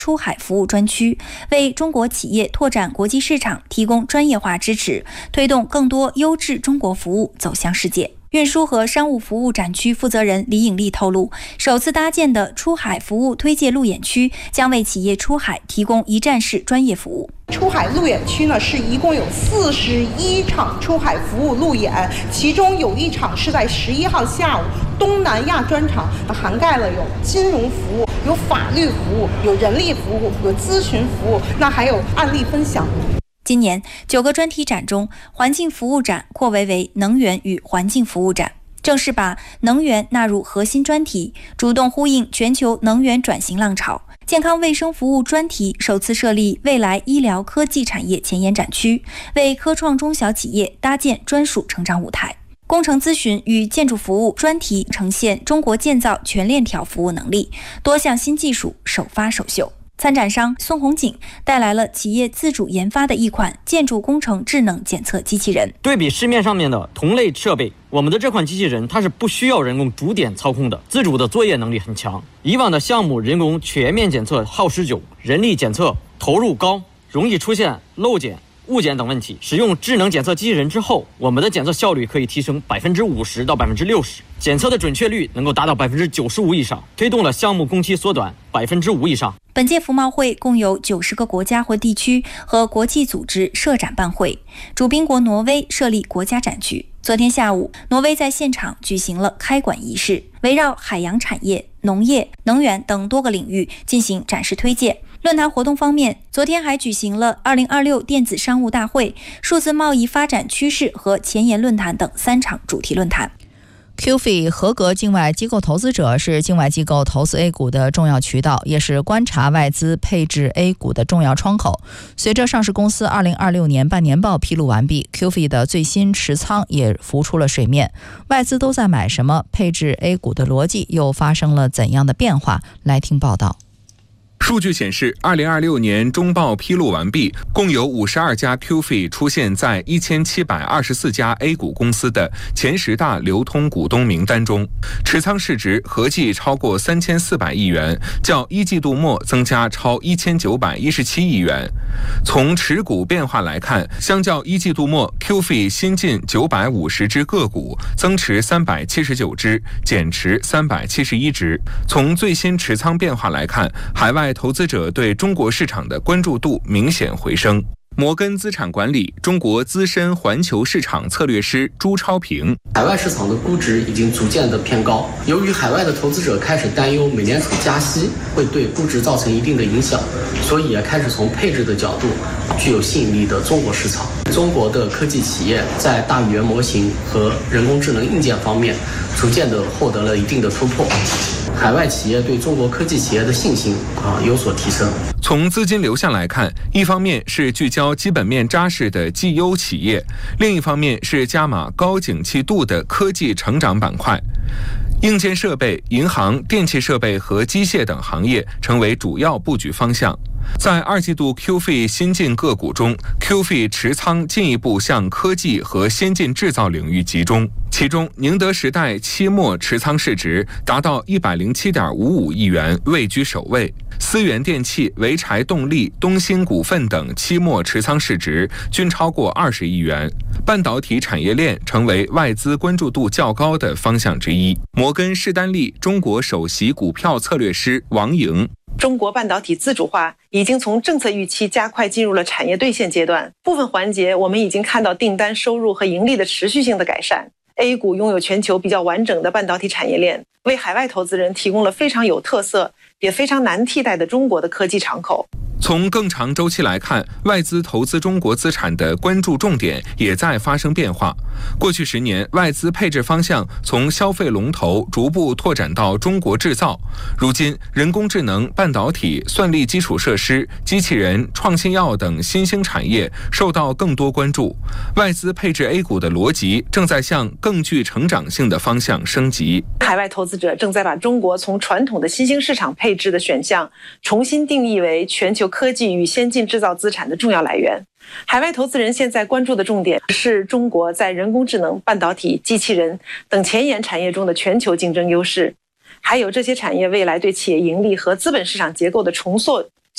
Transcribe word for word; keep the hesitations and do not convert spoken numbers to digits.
出海服务专区，为中国企业拓展国际市场提供专业化支持，推动更多优质中国服务走向世界。运输和商务服务展区负责人李颖丽透露，首次搭建的出海服务推介路演区将为企业出海提供一站式专业服务。 出海路演区呢，是一共有四十一场出海服务路演，其中有一场是在十一号下午，东南亚专场涵盖了有金融服务、有法律服务、有人力服务、有咨询服务，那还有案例分享。 今年九个专题展中，环境服务展扩围为能源与环境服务展，正式把能源纳入核心专题，主动呼应全球能源转型浪潮。健康卫生服务专题首次设立未来医疗科技产业前沿展区，为科创中小企业搭建专属成长舞台。工程咨询与建筑服务专题呈现中国建造全链条服务能力，多项新技术首发首秀。参展商孙红景带来了企业自主研发的一款建筑工程智能检测机器人。 对比市面上面的同类设备，我们的这款机器人它是不需要人工主点操控的，自主的作业能力很强。以往的项目人工全面检测耗时久，人力检测投入高，容易出现漏检、误检等问题。使用智能检测机器人之后，我们的检测效率可以提升百分之五十到百分之六十，检测的准确率能够达到百分之九十五以上，推动了项目工期缩短百分之五以上。 本届服贸会共有九十个国家或地区和国际组织设展办会，主宾国挪威设立国家展区。昨天下午，挪威在现场举行了开馆仪式，围绕海洋产业、农业、能源等多个领域进行展示推介。论坛活动方面，昨天还举行了二零二六电子商务大会、数字贸易发展趋势和前沿论坛等三场主题论坛。 Q F I 合格境外机构投资者是境外机构投资 A 股的重要渠道，也是观察外资配置 A 股的重要窗口。随着上市公司二零二六年半年报披露完毕， Q F I 的最新持仓也浮出了水面。外资都在买什么？配置 A 股的逻辑又发生了怎样的变化？来听报道。 数据显示，二零二六年中报披露完毕，共有五十二家 Q F I 出现在一千七百二十四家 A 股公司的前十大流通股东名单中，持仓市值合计超过三千四百亿元，较一季度末增加超一千九百一十七亿元。从持股变化来看，相较一季度末 ，Q F I 新进九百五十只个股，增持三百七十九只，减持三百七十一只。从最新持仓变化来看，海外投资者对中国市场的关注度明显回升。摩根资产管理中国资深环球市场策略师朱超平： 海外市场的估值已经逐渐的偏高，由于海外的投资者开始担忧美联储加息会对估值造成一定的影响，所以也开始从配置的角度具有吸引力的中国市场。中国的科技企业在大语言模型和人工智能硬件方面逐渐的获得了一定的突破，海外企业对中国科技企业的信心啊有所提升。 从资金流向来看，一方面是聚焦基本面扎实的绩优企业，另一方面是加码高景气度的科技成长板块。硬件设备、银行、电气设备和机械等行业成为主要布局方向。在二季度 Q F I 新进个股中， Q F I 持仓进一步向科技和先进制造领域集中，其中宁德时代期末持仓市值达到 一百零七点五五亿元，位居首位。思源电器、潍柴动力、东兴股份等期末持仓市值均超过二十亿元。半导体产业链成为外资关注度较高的方向之一。摩根士丹利中国首席股票策略师王莹： 中国半导体自主化已经从政策预期加快进入了产业兑现阶段，部分环节我们已经看到订单收入和盈利的持续性的改善。A 股拥有全球比较完整的半导体产业链，为海外投资人提供了非常有特色也非常难替代的中国的科技敞口。 从更长周期来看，外资投资中国资产的关注重点也在发生变化。过去十年，外资配置方向从消费龙头逐步拓展到中国制造。如今，人工智能、半导体、算力基础设施、机器人、创新药等新兴产业受到更多关注。外资配置 A 股的逻辑正在向更具成长性的方向升级。 海外投资者正在把中国从传统的新兴市场配置的选项重新定义为全球科技与先进制造资产的重要来源。海外投资人现在关注的重点是中国在人工智能、半导体、机器人等前沿产业中的全球竞争优势，还有这些产业未来对企业盈利和资本市场结构的重塑